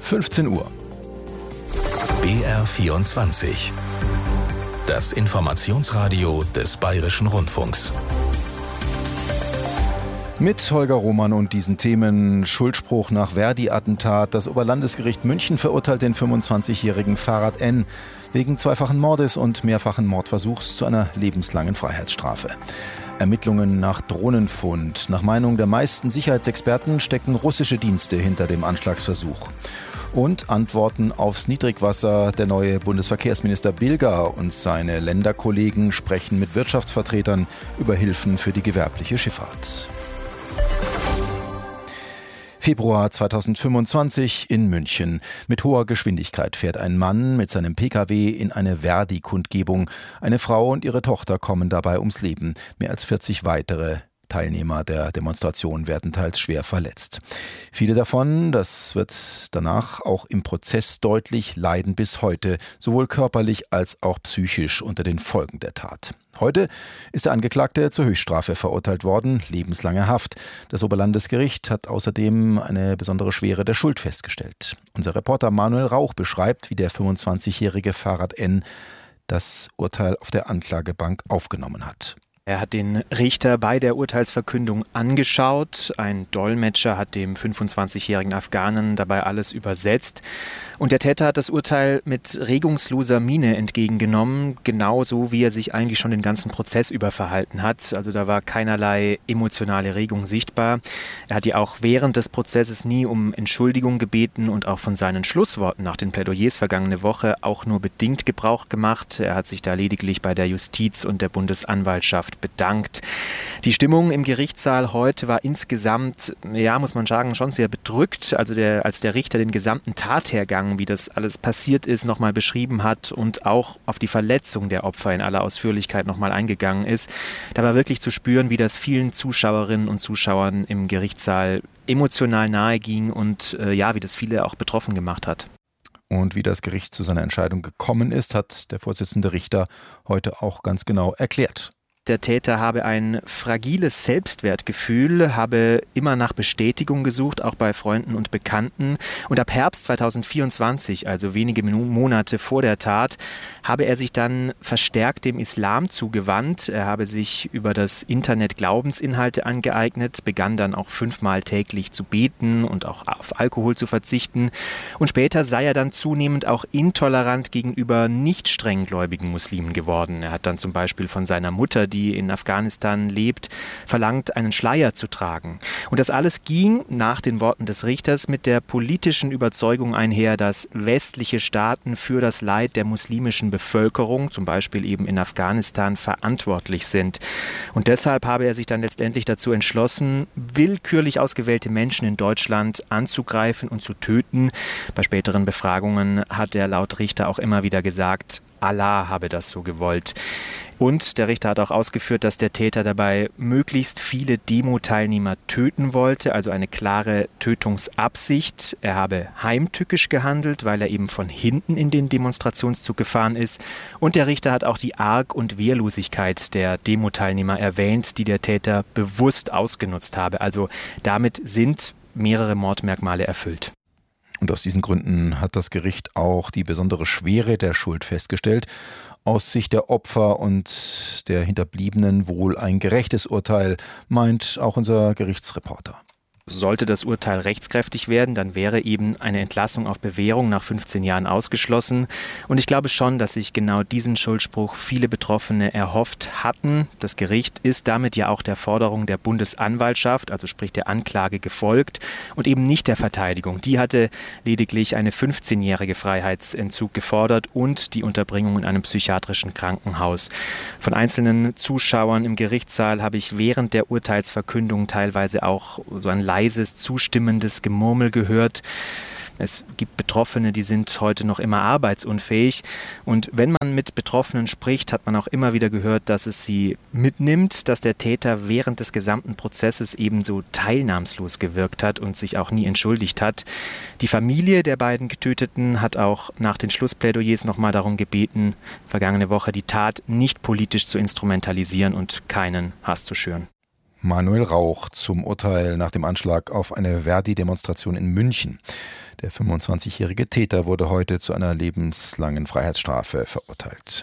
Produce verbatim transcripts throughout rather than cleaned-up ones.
fünfzehn Uhr. B R vierundzwanzig. Das Informationsradio des Bayerischen Rundfunks. Mit Holger Roman und diesen Themen: Schuldspruch nach Verdi-Attentat. Das Oberlandesgericht München verurteilt den fünfundzwanzigjährigen Farhad N. wegen zweifachen Mordes und mehrfachen Mordversuchs zu einer lebenslangen Freiheitsstrafe. Ermittlungen nach Drohnenfund. Nach Meinung der meisten Sicherheitsexperten stecken russische Dienste hinter dem Anschlagsversuch. Und Antworten aufs Niedrigwasser. Der neue Bundesverkehrsminister Bilger und seine Länderkollegen sprechen mit Wirtschaftsvertretern über Hilfen für die gewerbliche Schifffahrt. Februar zweitausendfünfundzwanzig in München. Mit hoher Geschwindigkeit fährt ein Mann mit seinem Pkw in eine Verdi-Kundgebung. Eine Frau und ihre Tochter kommen dabei ums Leben. Mehr als vierzig weitere Teilnehmer der Demonstration werden teils schwer verletzt. Viele davon, das wird danach auch im Prozess deutlich, leiden bis heute, sowohl körperlich als auch psychisch unter den Folgen der Tat. Heute ist der Angeklagte zur Höchststrafe verurteilt worden, lebenslange Haft. Das Oberlandesgericht hat außerdem eine besondere Schwere der Schuld festgestellt. Unser Reporter Manuel Rauch beschreibt, wie der fünfundzwanzigjährige Farhad N. das Urteil auf der Anklagebank aufgenommen hat. Er hat den Richter bei der Urteilsverkündung angeschaut. Ein Dolmetscher hat dem fünfundzwanzigjährigen Afghanen dabei alles übersetzt. Und der Täter hat das Urteil mit regungsloser Miene entgegengenommen, genauso wie er sich eigentlich schon den ganzen Prozess über verhalten hat. Also da war keinerlei emotionale Regung sichtbar. Er hat ja auch während des Prozesses nie um Entschuldigung gebeten und auch von seinen Schlussworten nach den Plädoyers vergangene Woche auch nur bedingt Gebrauch gemacht. Er hat sich da lediglich bei der Justiz und der Bundesanwaltschaft bedankt. Die Stimmung im Gerichtssaal heute war insgesamt, ja, muss man sagen, schon sehr bedrückt. Also der, als der Richter den gesamten Tathergang, wie das alles passiert ist, nochmal beschrieben hat und auch auf die Verletzung der Opfer in aller Ausführlichkeit nochmal eingegangen ist, da war wirklich zu spüren, wie das vielen Zuschauerinnen und Zuschauern im Gerichtssaal emotional nahe ging und äh, ja, wie das viele auch betroffen gemacht hat. Und wie das Gericht zu seiner Entscheidung gekommen ist, hat der Vorsitzende Richter heute auch ganz genau erklärt. Der Täter habe ein fragiles Selbstwertgefühl, habe immer nach Bestätigung gesucht, auch bei Freunden und Bekannten. Und ab Herbst zweitausendvierundzwanzig, also wenige Monate vor der Tat, habe er sich dann verstärkt dem Islam zugewandt. Er habe sich über das Internet Glaubensinhalte angeeignet, begann dann auch fünfmal täglich zu beten und auch auf Alkohol zu verzichten. Und später sei er dann zunehmend auch intolerant gegenüber nicht strenggläubigen Muslimen geworden. Er hat dann zum Beispiel von seiner Mutter, die die in Afghanistan lebt, verlangt, einen Schleier zu tragen. Und das alles ging, nach den Worten des Richters, mit der politischen Überzeugung einher, dass westliche Staaten für das Leid der muslimischen Bevölkerung, zum Beispiel eben in Afghanistan, verantwortlich sind. Und deshalb habe er sich dann letztendlich dazu entschlossen, willkürlich ausgewählte Menschen in Deutschland anzugreifen und zu töten. Bei späteren Befragungen hat er laut Richter auch immer wieder gesagt, Allah habe das so gewollt. Und der Richter hat auch ausgeführt, dass der Täter dabei möglichst viele Demo-Teilnehmer töten wollte, also eine klare Tötungsabsicht. Er habe heimtückisch gehandelt, weil er eben von hinten in den Demonstrationszug gefahren ist. Und der Richter hat auch die Arg- und Wehrlosigkeit der Demo-Teilnehmer erwähnt, die der Täter bewusst ausgenutzt habe. Also damit sind mehrere Mordmerkmale erfüllt. Und aus diesen Gründen hat das Gericht auch die besondere Schwere der Schuld festgestellt. Aus Sicht der Opfer und der Hinterbliebenen wohl ein gerechtes Urteil, meint auch unser Gerichtsreporter. Sollte das Urteil rechtskräftig werden, dann wäre eben eine Entlassung auf Bewährung nach fünfzehn Jahren ausgeschlossen. Und ich glaube schon, dass sich genau diesen Schuldspruch viele Betroffene erhofft hatten. Das Gericht ist damit ja auch der Forderung der Bundesanwaltschaft, also sprich der Anklage, gefolgt und eben nicht der Verteidigung. Die hatte lediglich eine fünfzehnjährige Freiheitsentzug gefordert und die Unterbringung in einem psychiatrischen Krankenhaus. Von einzelnen Zuschauern im Gerichtssaal habe ich während der Urteilsverkündung teilweise auch so ein leises, zustimmendes Gemurmel gehört. Es gibt Betroffene, die sind heute noch immer arbeitsunfähig. Und wenn man mit Betroffenen spricht, hat man auch immer wieder gehört, dass es sie mitnimmt, dass der Täter während des gesamten Prozesses ebenso teilnahmslos gewirkt hat und sich auch nie entschuldigt hat. Die Familie der beiden Getöteten hat auch nach den Schlussplädoyers nochmal darum gebeten, vergangene Woche die Tat nicht politisch zu instrumentalisieren und keinen Hass zu schüren. Manuel Rauch zum Urteil nach dem Anschlag auf eine Verdi-Demonstration in München. Der fünfundzwanzigjährige Täter wurde heute zu einer lebenslangen Freiheitsstrafe verurteilt.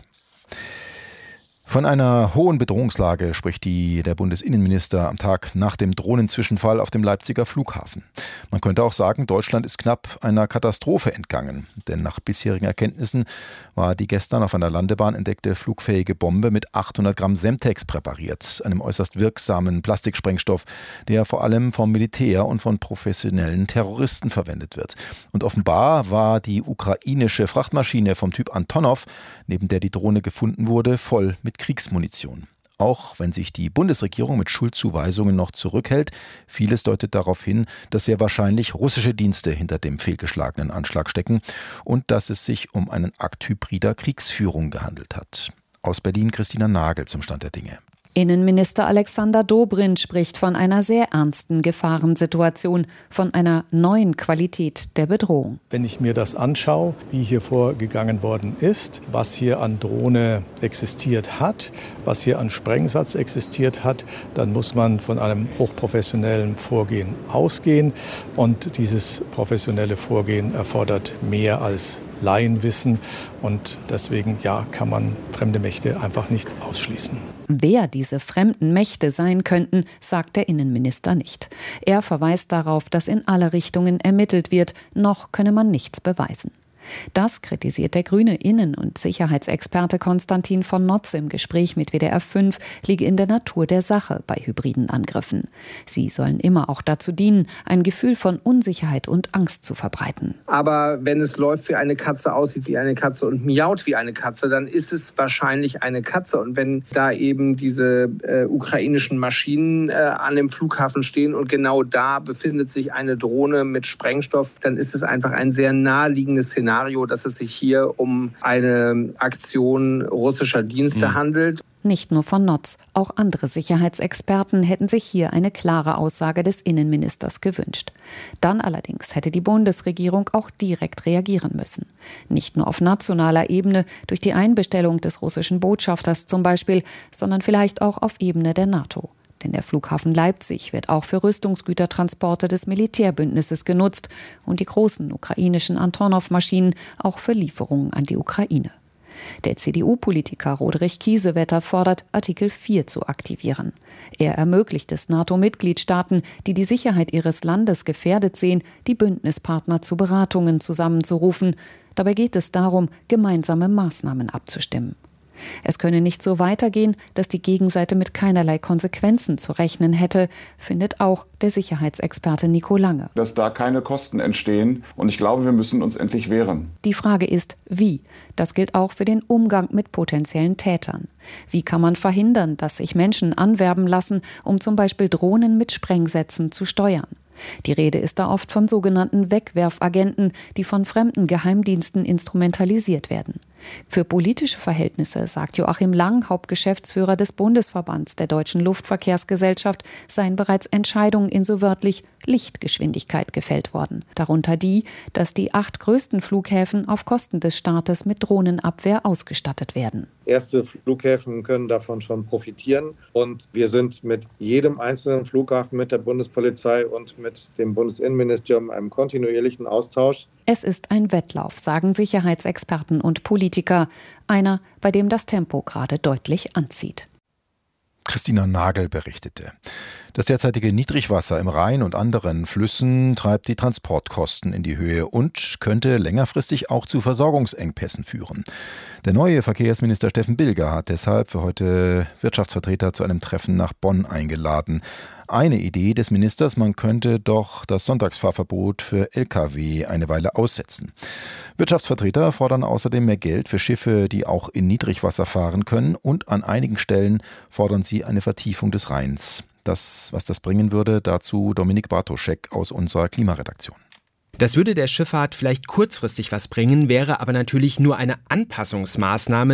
Von einer hohen Bedrohungslage spricht die, der Bundesinnenminister am Tag nach dem Drohnenzwischenfall auf dem Leipziger Flughafen. Man könnte auch sagen, Deutschland ist knapp einer Katastrophe entgangen. Denn nach bisherigen Erkenntnissen war die gestern auf einer Landebahn entdeckte flugfähige Bombe mit achthundert Gramm Semtex präpariert, einem äußerst wirksamen Plastiksprengstoff, der vor allem vom Militär und von professionellen Terroristen verwendet wird. Und offenbar war die ukrainische Frachtmaschine vom Typ Antonov, neben der die Drohne gefunden wurde, voll mit Kriegsmunition. Auch wenn sich die Bundesregierung mit Schuldzuweisungen noch zurückhält, vieles deutet darauf hin, dass sehr wahrscheinlich russische Dienste hinter dem fehlgeschlagenen Anschlag stecken und dass es sich um einen Akt hybrider Kriegsführung gehandelt hat. Aus Berlin Christina Nagel zum Stand der Dinge. Innenminister Alexander Dobrindt spricht von einer sehr ernsten Gefahrensituation, von einer neuen Qualität der Bedrohung. Wenn ich mir das anschaue, wie hier vorgegangen worden ist, was hier an Drohne existiert hat, was hier an Sprengsatz existiert hat, dann muss man von einem hochprofessionellen Vorgehen ausgehen. Und dieses professionelle Vorgehen erfordert mehr als Laienwissen. Und deswegen ja, kann man fremde Mächte einfach nicht ausschließen. Wer diese fremden Mächte sein könnten, sagt der Innenminister nicht. Er verweist darauf, dass in alle Richtungen ermittelt wird, noch könne man nichts beweisen. Das kritisiert der grüne Innen- und Sicherheitsexperte Konstantin von Notz im Gespräch mit W D R fünf, liege in der Natur der Sache bei hybriden Angriffen. Sie sollen immer auch dazu dienen, ein Gefühl von Unsicherheit und Angst zu verbreiten. Aber wenn es läuft wie eine Katze, aussieht wie eine Katze und miaut wie eine Katze, dann ist es wahrscheinlich eine Katze. Und wenn da eben diese äh, ukrainischen Maschinen äh, an dem Flughafen stehen und genau da befindet sich eine Drohne mit Sprengstoff, dann ist es einfach ein sehr naheliegendes Szenario, dass es sich hier um eine Aktion russischer Dienste mhm. handelt. Nicht nur von Notz, auch andere Sicherheitsexperten hätten sich hier eine klare Aussage des Innenministers gewünscht. Dann allerdings hätte die Bundesregierung auch direkt reagieren müssen. Nicht nur auf nationaler Ebene, durch die Einbestellung des russischen Botschafters zum Beispiel, sondern vielleicht auch auf Ebene der NATO. Denn der Flughafen Leipzig wird auch für Rüstungsgütertransporte des Militärbündnisses genutzt und die großen ukrainischen Antonov-Maschinen auch für Lieferungen an die Ukraine. Der C D U-Politiker Roderich Kiesewetter fordert, Artikel vier zu aktivieren. Er ermöglicht es NATO-Mitgliedstaaten, die die Sicherheit ihres Landes gefährdet sehen, die Bündnispartner zu Beratungen zusammenzurufen. Dabei geht es darum, gemeinsame Maßnahmen abzustimmen. Es könne nicht so weitergehen, dass die Gegenseite mit keinerlei Konsequenzen zu rechnen hätte, findet auch der Sicherheitsexperte Nico Lange. Dass da keine Kosten entstehen und ich glaube, wir müssen uns endlich wehren. Die Frage ist, wie? Das gilt auch für den Umgang mit potenziellen Tätern. Wie kann man verhindern, dass sich Menschen anwerben lassen, um zum Beispiel Drohnen mit Sprengsätzen zu steuern? Die Rede ist da oft von sogenannten Wegwerfagenten, die von fremden Geheimdiensten instrumentalisiert werden. Für politische Verhältnisse, sagt Joachim Lang, Hauptgeschäftsführer des Bundesverbands der Deutschen Luftverkehrsgesellschaft, seien bereits Entscheidungen in so wörtlich Lichtgeschwindigkeit gefällt worden. Darunter die, dass die acht größten Flughäfen auf Kosten des Staates mit Drohnenabwehr ausgestattet werden. Erste Flughäfen können davon schon profitieren und wir sind mit jedem einzelnen Flughafen, mit der Bundespolizei und mit dem Bundesinnenministerium in einem kontinuierlichen Austausch. Es ist ein Wettlauf, sagen Sicherheitsexperten und Politiker, einer, bei dem das Tempo gerade deutlich anzieht. Christina Nagel berichtete. Das derzeitige Niedrigwasser im Rhein und anderen Flüssen treibt die Transportkosten in die Höhe und könnte längerfristig auch zu Versorgungsengpässen führen. Der neue Verkehrsminister Steffen Bilger hat deshalb für heute Wirtschaftsvertreter zu einem Treffen nach Bonn eingeladen. Eine Idee des Ministers, man könnte doch das Sonntagsfahrverbot für L K W eine Weile aussetzen. Wirtschaftsvertreter fordern außerdem mehr Geld für Schiffe, die auch in Niedrigwasser fahren können, und an einigen Stellen fordern sie eine Vertiefung des Rheins. Das, was das bringen würde, dazu Dominik Bartoschek aus unserer Klimaredaktion. Das würde der Schifffahrt vielleicht kurzfristig was bringen, wäre aber natürlich nur eine Anpassungsmaßnahme.